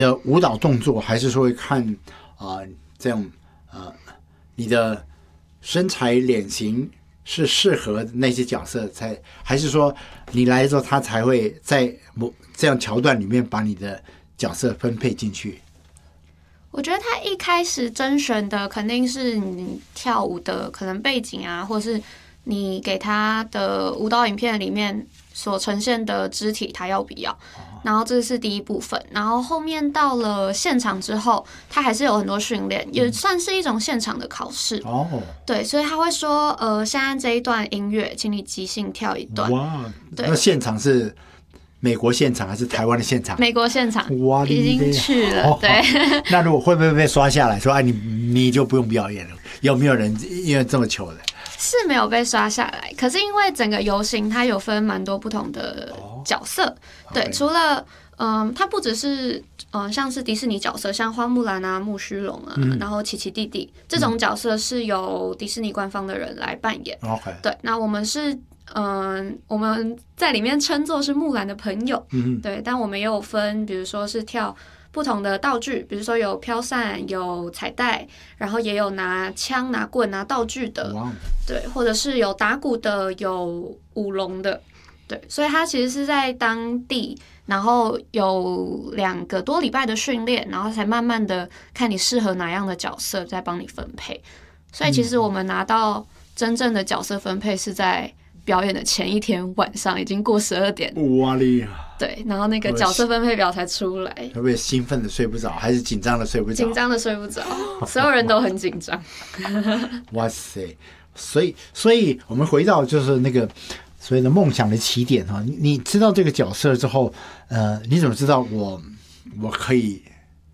的舞蹈动作，还是说会看这样你的身材脸型是适合那些角色才，还是说你来之后他才会在这样桥段里面把你的角色分配进去？ 我觉得他一开始甄选的肯定是你跳舞的可能背景啊，或是你给他的舞蹈影片里面所呈现的肢体他要不要，然后这是第一部分，然后后面到了现场之后，他还是有很多训练，也算是一种现场的考试。对，所以他会说，现在这一段音乐，请你即兴跳一段。 哇，那现场是美国现场还是台湾的现场？ 美国现场，哇，已经去了。对， 那如果会不会被刷下来说，你就不用表演了？有没有人因为这么糗的？ 是没有被刷下来，可是因为整个游行它有分蛮多不同的角色，对，除了它不只是像是迪士尼角色，像花木兰啊、木须龙啊，然后奇奇弟弟这种角色是由迪士尼官方的人来扮演。对，那我们是我们在里面称作是木兰的朋友，对，但我们也有分，比如说是跳不同的道具，比如说有飘扇、有彩带，然后也有拿枪、拿棍、拿道具的，对，或者是有打鼓的、有舞龙的，对，所以他其实是在当地，然后有2个多礼拜的训练，然后才慢慢的看你适合哪样的角色，再帮你分配。所以其实我们拿到真正的角色分配是在表演的前一天晚上，已经过12点。 哇哩！ 对，然后那个角色分配表才出来。 会不会兴奋的睡不着，还是紧张的睡不着？ 紧张的睡不着，所有人都很紧张。 哇塞！所以我们回到就是那个所谓的梦想的起点哈。你知道这个角色之后，你怎么知道我可以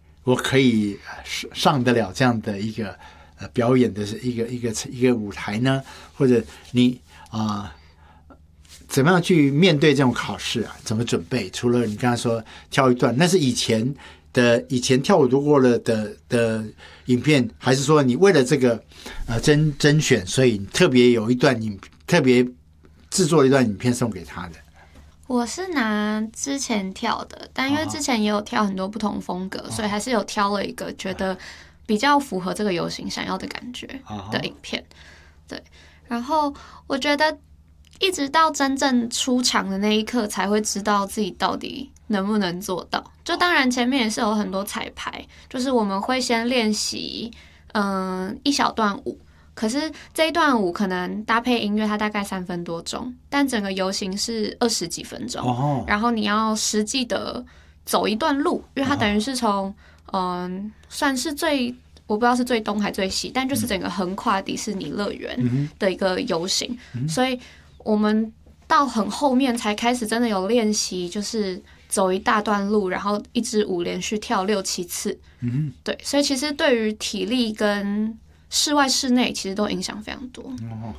上得了这样的一个表演的一个舞台呢？或者你怎么样去面对这种考试啊？怎么准备？除了你刚才说跳一段，那是以前跳舞读过了的影片，还是说你为了这个甄选，所以特别有一段特别制作了一段影片送给他的？ 我是拿之前跳的，但因为之前也有跳很多不同风格，所以还是有挑了一个觉得比较符合这个游行想要的感觉的影片。对，然后我觉得一直到真正出场的那一刻，才会知道自己到底能不能做到。就当然前面也是有很多彩排，就是我们会先练习一小段舞，可是这一段舞可能搭配音乐它大概3分多钟，但整个游行是20几分钟，然后你要实际的走一段路，因为它等于是从算是我不知道是最东还最西，但就是整个横跨迪士尼乐园的一个游行，所以我们到很后面才开始真的有练习，就是走一大段路，然后一支舞连续跳6、7次。对，所以其实对于体力跟室外室内其实都影响非常多。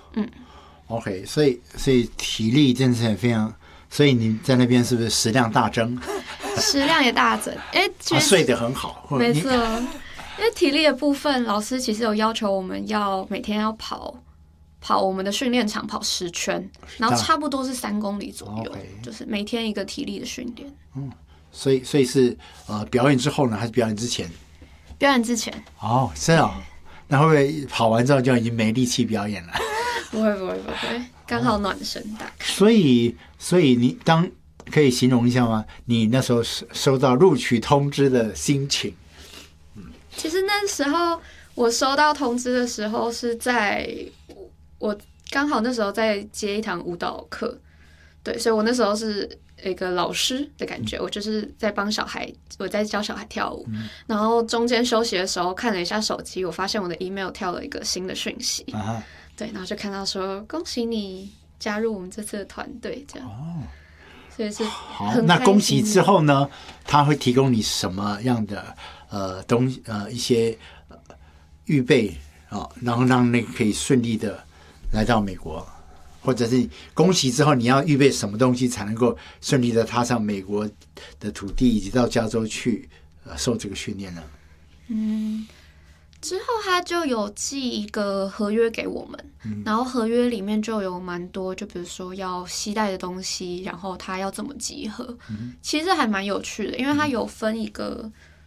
OK， 所以体力真的是非常，所以你在那边是不是食量大增？ 食量也大增， 睡得很好， 没错。因为体力的部分，老师其实有要求我们要每天要跑我们的训练场跑10圈，然后差不多是3公里左右，就是每天一个体力的训练。 所以是表演之后呢，还是表演之前？ 表演之前。 是啊。那会不会跑完之后就已经没力气表演了？ 不会，刚好暖身大概。 所以你可以形容一下吗？你那时候收到录取通知的心情？ 其实那时候我收到通知的时候是在我刚好那时候在接一堂舞蹈课，对，所以我那时候是一个老师的感觉，我就是在帮小孩，我在教小孩跳舞，然后中间休息的时候看了一下手机，我发现我的 email 跳了一个新的讯息，对，然后就看到说恭喜你加入我们这次的团队，这样，所以是好。那恭喜之后呢，他会提供你什么样的东西一些预备然后让那个可以顺利的来到美国，或者是恭喜之后你要预备什么东西才能够顺利的踏上美国的土地，以及到加州去受这个训练呢？ 之后他就有寄一个合约给我们，然后合约里面就有蛮多，就比如说要携带的东西，然后他要怎么集合，其实还蛮有趣的，因为他有分一个